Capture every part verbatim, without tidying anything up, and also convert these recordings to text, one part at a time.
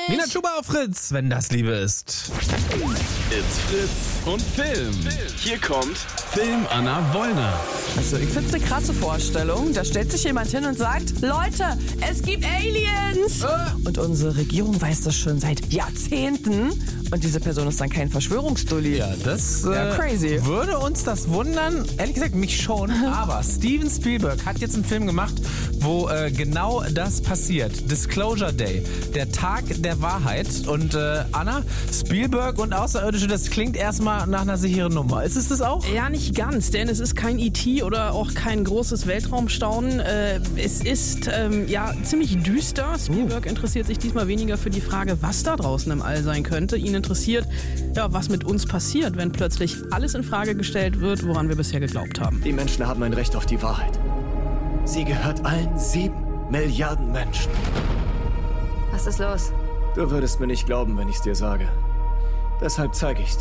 Nina Chuba auf Fritz, wenn das Liebe ist. It's Fritz und Film. Hier kommt Film Anna Wollner. Also ich finde es eine krasse Vorstellung. Da stellt sich jemand hin und sagt, Leute, es gibt Aliens. Äh. Und unsere Regierung weiß das schon seit Jahrzehnten. Und diese Person ist dann kein Verschwörungsdulli. Ja, das ja, äh, crazy. würde uns das wundern. Ehrlich gesagt, mich schon. Aber Steven Spielberg hat jetzt einen Film gemacht, wo äh, genau das passiert. Disclosure Day, der Tag der Wahrheit. Und äh, Anna, Spielberg und Außerirdische, das klingt erstmal nach einer sicheren Nummer. Ist es das auch? Ja, nicht ganz, denn es ist kein E T oder auch kein großes Weltraumstaunen. Äh, es ist ähm, ja ziemlich düster. Spielberg uh. interessiert sich diesmal weniger für die Frage, was da draußen im All sein könnte. Ihn interessiert, ja, was mit uns passiert, wenn plötzlich alles in Frage gestellt wird, woran wir bisher geglaubt haben. Die Menschen haben ein Recht auf die Wahrheit. Sie gehört allen sieben Milliarden Menschen. Was ist los? Du würdest mir nicht glauben, wenn ich's dir sage. Deshalb zeige ich's dir.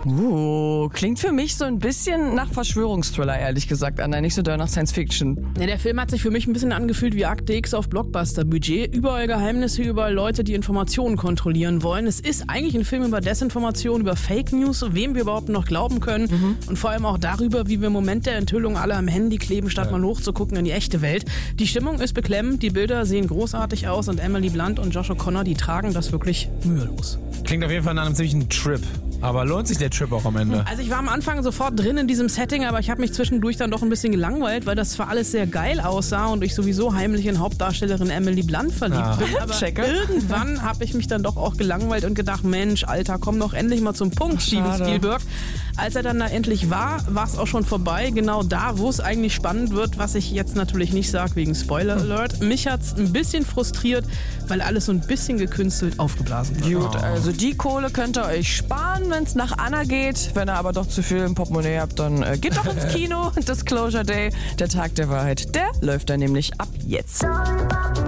Uh, klingt für mich so ein bisschen nach Verschwörungsthriller, ehrlich gesagt, Anna. Nicht so doll nach Science Fiction. Ja, der Film hat sich für mich ein bisschen angefühlt wie Akte X auf Blockbuster-Budget. Überall Geheimnisse, überall Leute, die Informationen kontrollieren wollen. Es ist eigentlich ein Film über Desinformation, über Fake News, wem wir überhaupt noch glauben können. Mhm. Und vor allem auch darüber, wie wir im Moment der Enthüllung alle am Handy kleben, statt ja. mal hochzugucken in die echte Welt. Die Stimmung ist beklemmend, die Bilder sehen großartig aus und Emily Blunt und Josh O'Connor, die tragen das wirklich mühelos. Klingt auf jeden Fall nach einem ziemlichen Trip. Aber lohnt sich der Trip auch am Ende? Also ich war am Anfang sofort drin in diesem Setting, aber ich habe mich zwischendurch dann doch ein bisschen gelangweilt, weil das zwar alles sehr geil aussah und ich sowieso heimlich in Hauptdarstellerin Emily Blunt verliebt ah. bin, aber Checker. irgendwann habe ich mich dann doch auch gelangweilt und gedacht, Mensch, Alter, komm doch endlich mal zum Punkt, Steven Spielberg. Als er dann da endlich war, war es auch schon vorbei, genau da, wo es eigentlich spannend wird, was ich jetzt natürlich nicht sage, wegen Spoiler Alert. Mich hat es ein bisschen frustriert, weil alles so ein bisschen gekünstelt aufgeblasen wird. Gut, also die Kohle könnt ihr euch sparen, wenn es nach Anna geht. Wenn ihr aber doch zu viel im Portemonnaie habt, dann äh, geht doch ins Kino. Disclosure Day, der Tag der Wahrheit, der läuft dann nämlich ab jetzt.